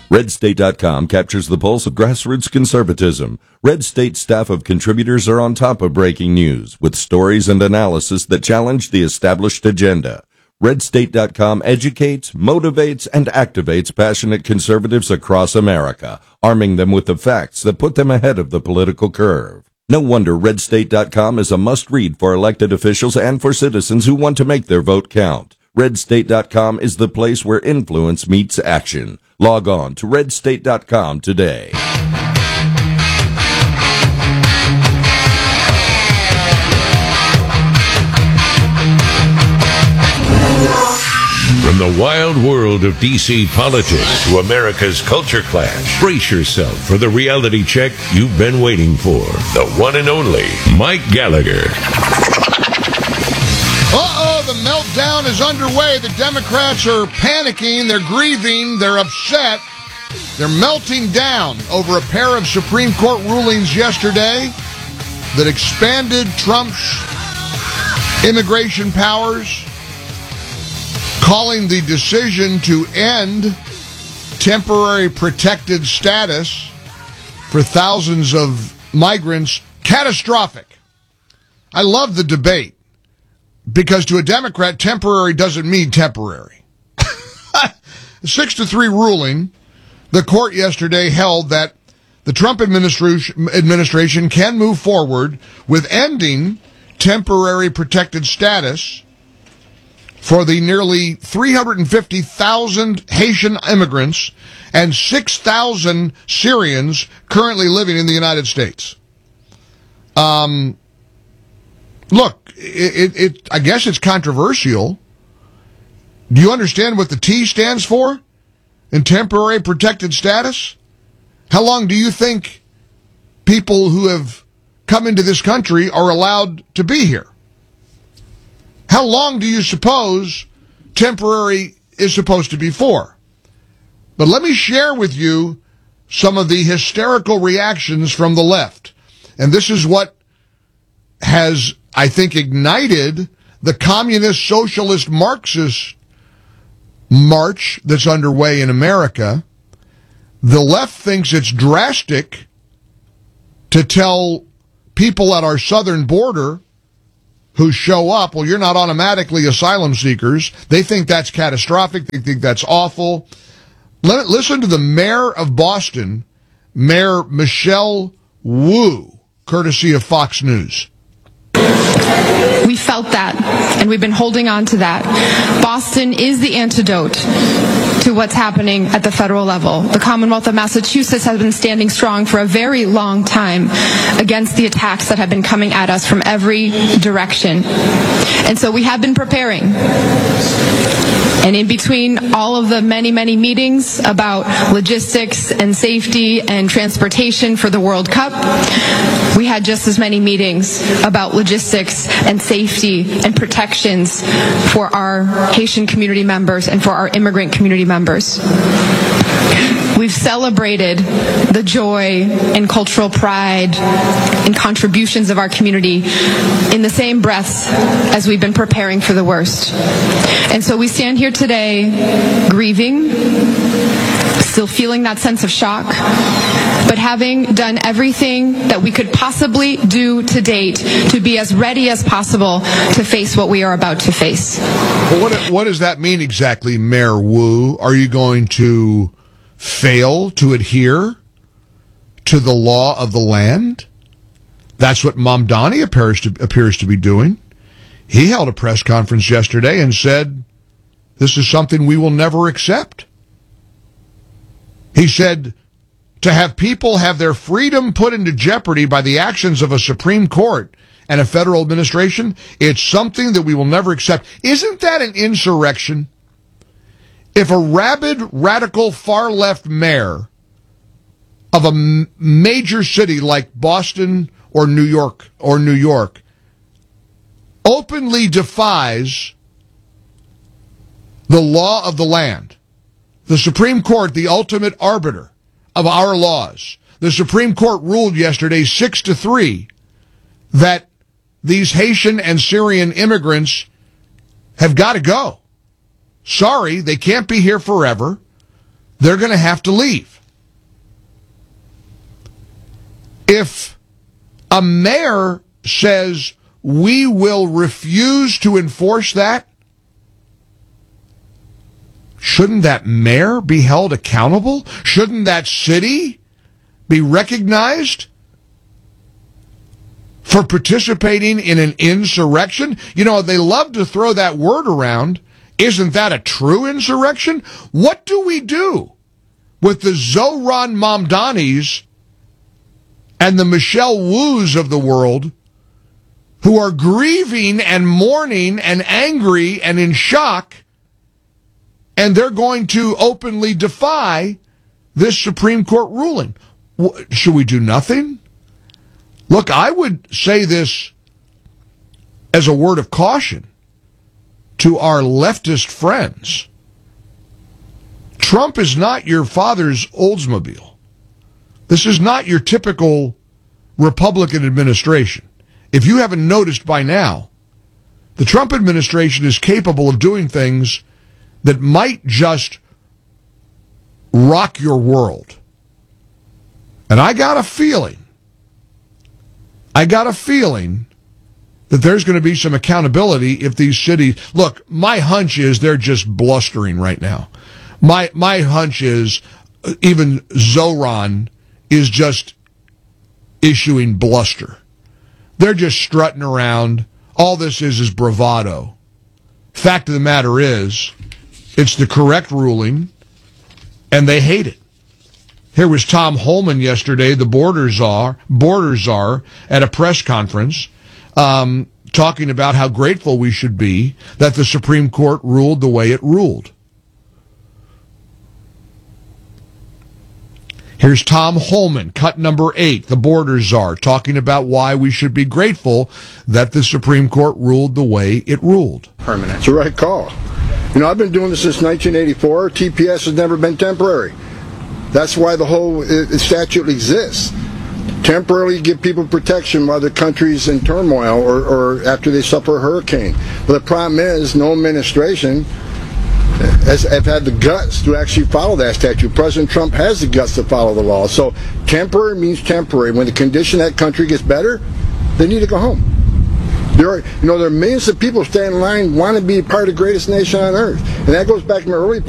RedState.com captures the pulse of grassroots conservatism. Red State staff of contributors are on top of breaking news with stories and analysis that challenge the established agenda. RedState.com educates, motivates, and activates passionate conservatives across America, arming them with the facts that put them ahead of the political curve. No wonder RedState.com is a must-read for elected officials and for citizens who want to make their vote count. RedState.com is the place where influence meets action. Log on to RedState.com today. From the wild world of D.C. politics to America's culture clash, brace yourself for the reality check you've been waiting for. The one and only Mike Gallagher. The meltdown is underway. The Democrats are panicking. They're grieving. They're upset. They're melting down over a pair of Supreme Court rulings yesterday that expanded Trump's immigration powers, calling the decision to end temporary protected status for thousands of migrants catastrophic. I love the debate because to a Democrat, temporary doesn't mean temporary. 6-3 ruling, the court yesterday held that the Trump administration can move forward with ending temporary protected status for the nearly 350,000 Haitian immigrants and 6,000 Syrians currently living in the United States. Look, I guess it's controversial. Do you understand what the T stands for in temporary protected status? How long do you think people who have come into this country are allowed to be here? How long do you suppose temporary is supposed to be for? But let me share with you some of the hysterical reactions from the left. And this is what has, I think, ignited the communist, socialist, Marxist march that's underway in America. The left thinks it's drastic to tell people at our southern border who show up, well, you're not automatically asylum seekers. They think that's catastrophic. They think that's awful. Listen to the mayor of Boston, Mayor Michelle Wu, courtesy of Fox News. We felt that, and we've been holding on to that. Boston is the antidote to what's happening at the federal level. The Commonwealth of Massachusetts has been standing strong for a very long time against the attacks that have been coming at us from every direction. And so we have been preparing. And in between all of the many, many meetings about logistics and safety and transportation for the World Cup, we had just as many meetings about logistics and safety and protections for our Haitian community members and for our immigrant community members. We've celebrated the joy and cultural pride and contributions of our community in the same breaths as we've been preparing for the worst. And so we stand here today grieving, still feeling that sense of shock, but having done everything that we could possibly do to date to be as ready as possible to face what we are about to face. Well, what does that mean exactly, Mayor Wu? Are you going to fail to adhere to the law of the land? That's what Mamdani appears to be doing. He held a press conference yesterday and said, this is something we will never accept. He said, to have people have their freedom put into jeopardy by the actions of a Supreme Court and a federal administration, it's something that we will never accept. Isn't that an insurrection? If a rabid, radical, far-left mayor of a major city like Boston or New York openly defies the law of the land, the Supreme Court, the ultimate arbiter of our laws, the Supreme Court ruled yesterday 6-3 that these Haitian and Syrian immigrants have got to go. Sorry, they can't be here forever. they're going to have to leave. If a mayor says, we will refuse to enforce that, shouldn't that mayor be held accountable? Shouldn't that city be recognized for participating in an insurrection? You know, they love to throw that word around. Isn't that a true insurrection? What do we do with the Zohran Mamdanis and the Michelle Wu's of the world who are grieving and mourning and angry and in shock, and they're going to openly defy this Supreme Court ruling? Should we do nothing? Look, I would say this as a word of caution to our leftist friends. Trump is not your father's Oldsmobile. This is not your typical Republican administration. If you haven't noticed by now, the Trump administration is capable of doing things that might just rock your world. And I got a feeling that there's going to be some accountability if these cities... Look, my hunch is they're just blustering right now. My hunch is even Zohran is just issuing bluster. They're just strutting around. All this is bravado. Fact of the matter is, it's the correct ruling, and they hate it. Here was Tom Homan yesterday, the border czar, at a press conference, talking about how grateful we should be that the Supreme Court ruled the way it ruled. Here's Tom Homan, cut number 8, the border czar, talking about why we should be grateful that the Supreme Court ruled the way it ruled. Permanent. It's the right call. You know, I've been doing this since 1984. TPS has never been temporary. That's why the whole statute exists. Temporarily give people protection while the country's in turmoil or after they suffer a hurricane. But the problem is no administration have had the guts to actually follow that statute. President Trump has the guts to follow the law. So temporary means temporary. When the condition of that country gets better, they need to go home. There are millions of people standing in line want to be part of the greatest nation on earth. And that goes back to my early point.